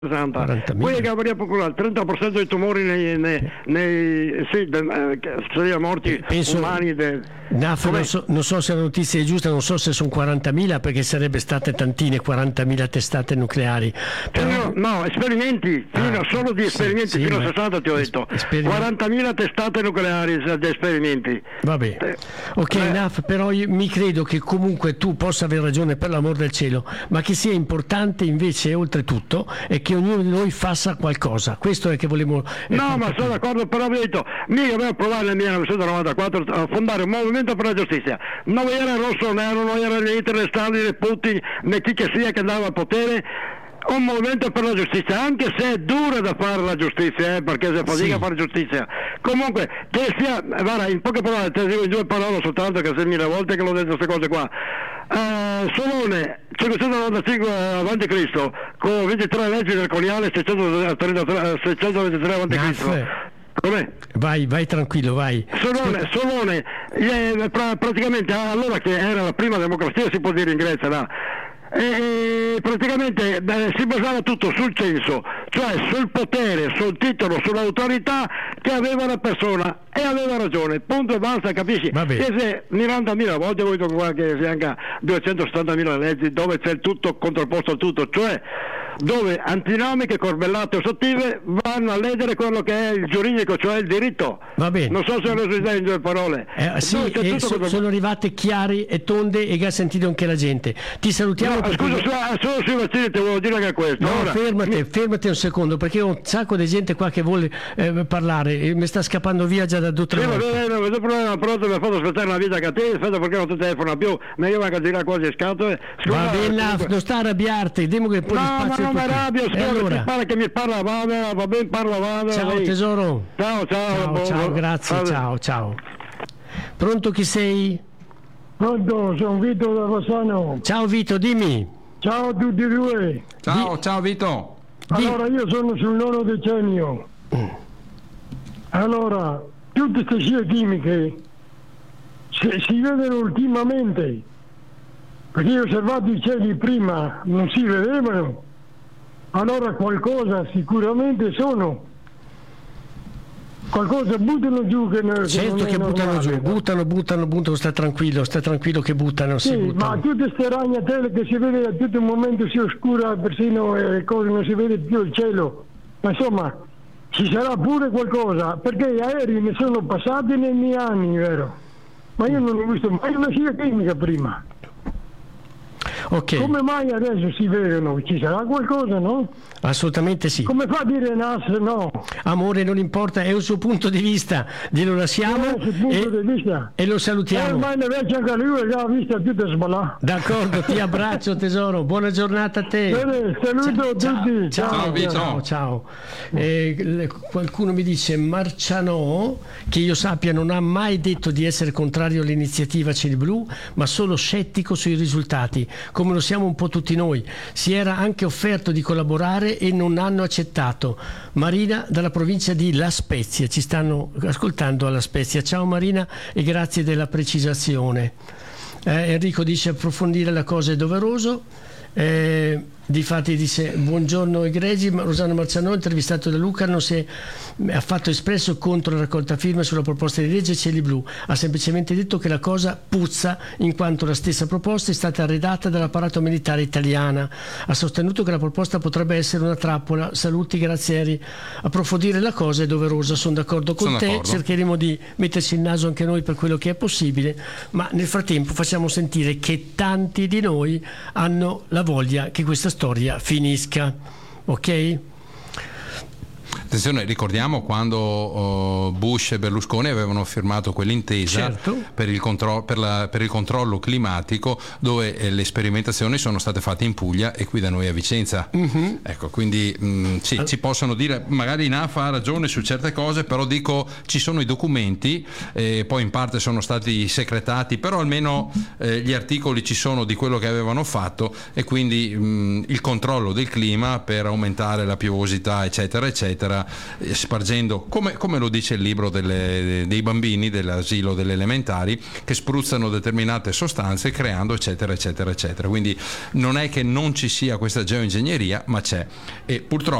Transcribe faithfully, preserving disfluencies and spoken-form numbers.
Poi che avrebbe procurato il trenta per cento dei tumori nei, nei, nei sì, de, eh, sarebbero morti Penso, umani. De, Naf, non, so, non so se la notizia è giusta, non so se sono quarantamila, perché sarebbe state tantine, quarantamila testate nucleari. Però... Fino, no, esperimenti, fino ah, solo di esperimenti, sì, fino a sessanta ti ho detto. Esperimenti. quarantamila testate nucleari di esperimenti. Vabbè, eh, ok eh. Naf, però io mi credo che comunque tu possa aver ragione, per l'amor del cielo, ma che sia importante invece oltretutto è che ognuno di noi faccia qualcosa. Questo è che volevo eh, no ma sono d'accordo, però vi ho detto mica avevo provato nel millenovecentonovantaquattro a fondare un movimento per la giustizia, non era rosso o nero, non era né Hitler, Stalin né Putin né chi che sia che andava al potere. Un movimento per la giustizia, anche se è dura da fare la giustizia, eh, perché se fatica a fare giustizia, comunque che sia, guarda, in poche parole, te dico in due parole soltanto, che se mille volte che l'ho detto queste cose qua. Uh, Solone cinquecentonovantacinque avanti Cristo con ventitré leggi del coniale, seicentoventitré avanti Cristo. Com'è? Vai, vai tranquillo, vai. Solone, Solone eh, pra, praticamente allora che era la prima democrazia, si può dire in Grecia, no? E praticamente beh, si basava tutto sul censo, cioè sul potere, sul titolo, sull'autorità che aveva la persona, e aveva ragione, punto e basta, capisci? E se novantamila volte ho detto qua che si anche duecentosettantamila leggi dove c'è il tutto contrapposto al tutto, cioè dove antinomiche, corbellate o sottive vanno a ledere quello che è il giuridico, cioè il diritto. Va bene. Non so se lo si in due parole. Eh, sì, no, eh, so, cosa... sono arrivate chiare e tonde e che ha sentito anche la gente. Ti salutiamo. No, perché... Scusa, solo sui vaccini ti volevo dire anche questo. No, Ora, fermati, mi... fermati un secondo, perché ho un sacco di gente qua che vuole eh, parlare e mi sta scappando via già da due o tre volte. Sì, non vedo problema, pronto, mi ha fatto aspettare una vita cattiva, aspetta perché non ti telefona più, ma io vengo a girare quasi le scatole. Scusa, va bene, comunque... non sta a arrabbiarti, dimmi che poi no, spazio ma non mi arrabbio, scusa, allora... ti pare che mi parla, va bene, va bene, parla, va bene. Ciao tesoro. Ciao, ciao. Ciao, buon... ciao, grazie, ciao. Ciao, ciao. Pronto, chi sei? Pronto, sono Vito da Rossano. Ciao Vito, dimmi. Ciao a tutti e due. Ciao, Di... ciao Vito. Allora, io sono sul nono decennio. Mm. Allora, tutte queste scie chimiche se, si vedono ultimamente, perché io ho osservato i cieli prima, non si vedevano. Allora qualcosa sicuramente sono. Qualcosa buttano giù che, ne, certo che, che buttano normale, giù, buttano, buttano, buttano, sta tranquillo, sta tranquillo che buttano, sì, si buttano. Ma tutte queste ragnatele che si vede a tutto il momento si oscura persino e cose, non si vede più il cielo, ma insomma ci sarà pure qualcosa, perché gli aerei ne sono passati nei miei anni, vero? Ma io non ho visto mai una scia chimica prima. Okay. Come mai adesso si vedono? Ci sarà qualcosa, no? Assolutamente sì. Come fa a dire Nas no? Amore, non importa, è un suo punto di vista, glielo lasciamo e, di vista. e lo salutiamo. Eh, ma invece anche lui ha già visto tutte sballate. D'accordo, ti abbraccio tesoro, buona giornata a te. Bene, saluto a tutti. Ciao, ciao, ciao. ciao, ciao. Eh, qualcuno mi dice Marcianò, che io sappia non ha mai detto di essere contrario all'iniziativa Cieli Blu, ma solo scettico sui risultati, come lo siamo un po' tutti noi. Si era anche offerto di collaborare e non hanno accettato. Marina dalla provincia di La Spezia, ci stanno ascoltando alla Spezia. Ciao Marina e grazie della precisazione. Eh, Enrico dice approfondire la cosa è doveroso. Eh, difatti dice buongiorno egregi, Rosanna Marcianò, intervistato da Luca, non si è, ha fatto espresso contro la raccolta firme sulla proposta di legge Cieli Blu, ha semplicemente detto che la cosa puzza in quanto la stessa proposta è stata arredata dall'apparato militare italiana, ha sostenuto che la proposta potrebbe essere una trappola. Saluti Grazieri, approfondire la cosa è doverosa, sono d'accordo con sono te d'accordo. Cercheremo di metterci il naso anche noi per quello che è possibile, ma nel frattempo facciamo sentire che tanti di noi hanno la voglia che questa storia finisca, ok? Attenzione, ricordiamo quando uh, Bush e Berlusconi avevano firmato quell'intesa certo. per, il contro- per, la, per il controllo climatico, dove eh, le sperimentazioni sono state fatte in Puglia e qui da noi a Vicenza. Mm-hmm. Ecco, quindi mh, sì, ah. ci possono dire, magari Nafa ha ragione su certe cose, però dico ci sono i documenti, eh, poi in parte sono stati secretati, però almeno eh, gli articoli ci sono di quello che avevano fatto, e quindi mh, il controllo del clima per aumentare la piovosità eccetera eccetera sta spargendo, come, come lo dice il libro delle, dei bambini dell'asilo delle elementari, che spruzzano determinate sostanze creando eccetera eccetera eccetera. Quindi non è che non ci sia questa geoingegneria, ma c'è, e purtroppo